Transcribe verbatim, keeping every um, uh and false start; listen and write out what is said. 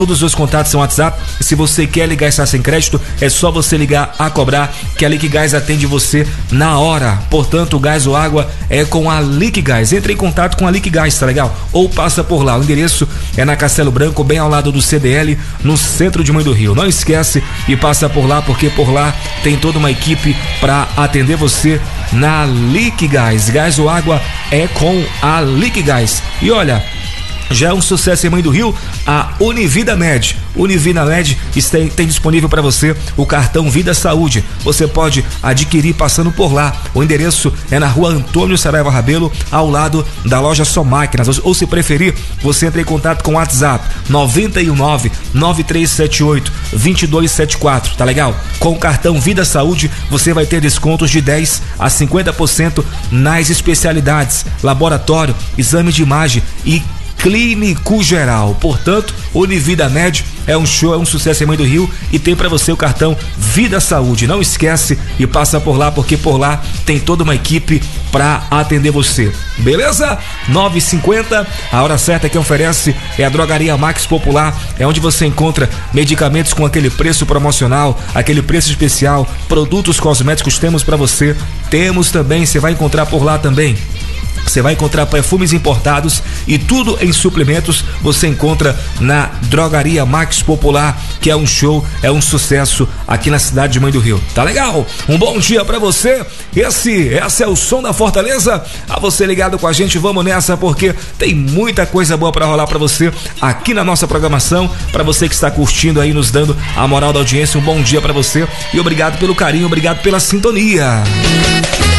Todos os contatos são WhatsApp. Se você quer ligar e está sem crédito, é só você ligar a cobrar, que a Liquigás atende você na hora. Portanto, o gás ou água é com a Liquigás. Entre em contato com a Liquigás, tá legal? Ou passa por lá. O endereço é na Castelo Branco, bem ao lado do C D L, no centro de Moinho do Rio. Não esquece e passa por lá, porque por lá tem toda uma equipe para atender você na Liquigás. Gás ou água é com a Liquigás. E olha, já é um sucesso em Moinho do Rio, a Univida Med. Univida Med tem, tem disponível para você o cartão Vida Saúde. Você pode adquirir passando por lá. O endereço é na rua Antônio Saraiva Rabelo, ao lado da loja Só Máquinas. Ou, ou se preferir, você entra em contato com o WhatsApp nove um nove, nove três sete oito, dois dois sete quatro, tá legal? Com o cartão Vida Saúde, você vai ter descontos de dez a cinquenta por cento nas especialidades, laboratório, exame de imagem e clínico geral. Portanto, Univida Med é um show, é um sucesso em Moinho do Rio e tem para você o cartão Vida Saúde. Não esquece e passa por lá, porque por lá tem toda uma equipe para atender você. Beleza? nove e cinquenta, a hora certa que oferece é a Drogaria Max Popular, é onde você encontra medicamentos com aquele preço promocional, aquele preço especial, produtos cosméticos temos para você. Temos também, você vai encontrar por lá também. Você vai encontrar perfumes importados e tudo em suplementos você encontra na Drogaria Max Popular, que é um show, é um sucesso aqui na cidade de Moinho do Rio. Tá legal? Um bom dia pra você. Esse, esse é o som da Fortaleza. A você ligado com a gente, vamos nessa, porque tem muita coisa boa pra rolar pra você aqui na nossa programação. Pra você que está curtindo aí, nos dando a moral da audiência, um bom dia pra você e obrigado pelo carinho, obrigado pela sintonia.